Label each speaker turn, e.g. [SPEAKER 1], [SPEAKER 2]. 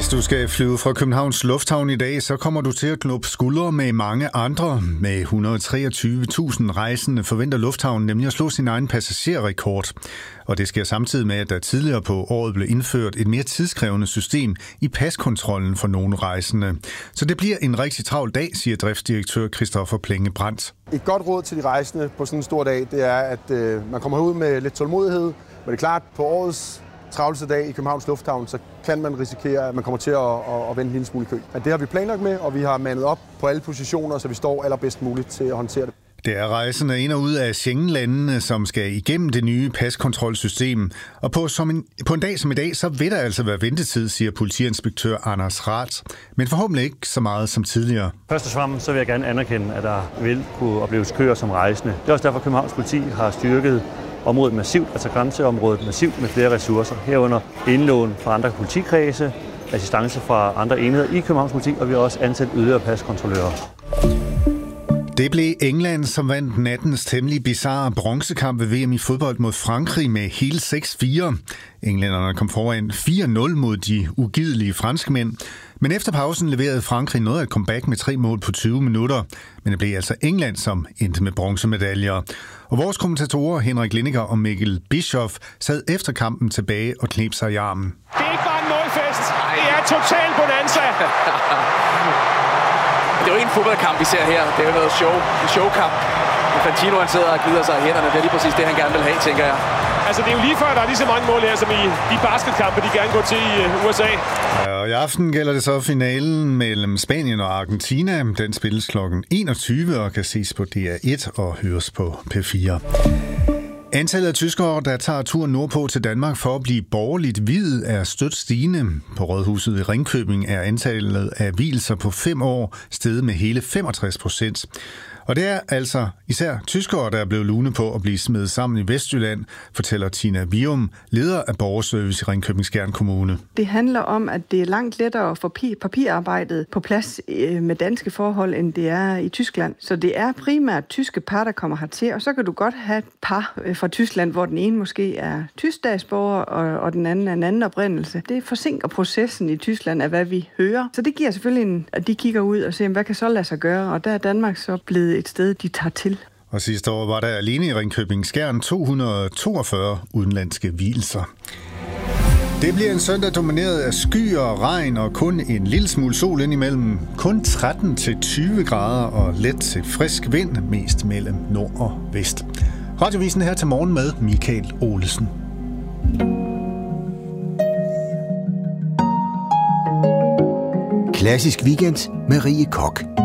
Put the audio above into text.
[SPEAKER 1] Hvis du skal flyve fra Københavns Lufthavn i dag, så kommer du til at knuppe skuldre med mange andre. Med 123.000 rejsende forventer lufthavnen nemlig at slå sin egen passagerrekord. Og det sker samtidig med, at der tidligere på året blev indført et mere tidskrævende system i paskontrollen for nogle rejsende. Så det bliver en rigtig travl dag, siger driftsdirektør Christoffer Plenge Brandt.
[SPEAKER 2] Et godt råd til de rejsende på sådan en stor dag, det er, at man kommer ud med lidt tålmodighed. Men det er klart, på årets travleste dag i Københavns Lufthavn, så kan man risikere, at man kommer til at vente en lille smule i kø. Men det har vi planlagt med, og vi har mandet op på alle positioner, så vi står allerbedst muligt til at håndtere det.
[SPEAKER 1] Det er rejsende ind og ud af Schengen-landene, som skal igennem det nye paskontrolsystem. Og på en dag som i dag, så vil der altså være ventetid, siger politiinspektør Anders Rath. Men forhåbentlig ikke så meget som tidligere.
[SPEAKER 3] Først og fremmest så vil jeg gerne anerkende, at der vil kunne opleves køer som rejsende. Det er også derfor, Københavns Politi har styrket området massivt, altså grænseområdet massivt med flere ressourcer. Herunder indlån fra andre politikredse, assistance fra andre enheder i Københavns Politi, og vi har også ansat yderligere paskontrollører.
[SPEAKER 1] Det blev England, som vandt nattens temmelig bizarre bronzekamp ved VM i fodbold mod Frankrig med hele 6-4. Englænderne kom foran 4-0 mod de ugidelige franskmænd. Men efter pausen leverede Frankrig noget af et comeback med 3 mål på 20 minutter. Men det blev altså England, som endte med bronzemedaljer. Og vores kommentatorer Henrik Lindiger og Mikkel Bischoff sad efter kampen tilbage og kneb sig i armen.
[SPEAKER 4] Det er ikke bare en målfest. Det er total bonanza.
[SPEAKER 5] Det er jo ikke en fodboldkamp, vi ser her. Det er jo noget en showkamp. Infantino, han sidder og glider sig i hænderne. Det er lige præcis det, han gerne vil have, tænker jeg.
[SPEAKER 4] Altså, det er jo lige før, der er lige så mange mål her, som i de basketkampe, de gerne går til i USA.
[SPEAKER 1] Ja, og i aften gælder det så finalen mellem Spanien og Argentina. Den spilles kl. 21 og kan ses på DR1 og høres på P4. Antallet af tyskere, der tager turen nordpå til Danmark for at blive borgerligt viet, er stødt stigende. På Rådhuset i Ringkøbing er antallet af vielser på 5 år steget med hele 65%. Og det er altså især tyskere, der er blevet lune på at blive smedet sammen i Vestjylland, fortæller Tina Vium, leder af borgerservice i Ringkøbing Skjern Kommune.
[SPEAKER 6] Det handler om, at det er langt lettere at få papirarbejdet på plads med danske forhold, end det er i Tyskland. Så det er primært tyske par, der kommer hertil, og så kan du godt have et par fra Tyskland, hvor den ene måske er tysk statsborger, og den anden er en anden oprindelse. Det forsinker processen i Tyskland af, hvad vi hører. Så det giver selvfølgelig at de kigger ud og ser, hvad kan så lade sig gøre, og der er Danmark så blevet et sted, de tager til.
[SPEAKER 1] Og sidste år var der alene i Ringkøbing Skjern 242 udenlandske vielser. Det bliver en søndag domineret af skyer og regn og kun en lille smule sol indimellem. Kun 13-20 grader og let til frisk vind, mest mellem nord og vest. Radiovisen her til morgen med Michael Olesen.
[SPEAKER 7] Klassisk weekend med Rie Koch.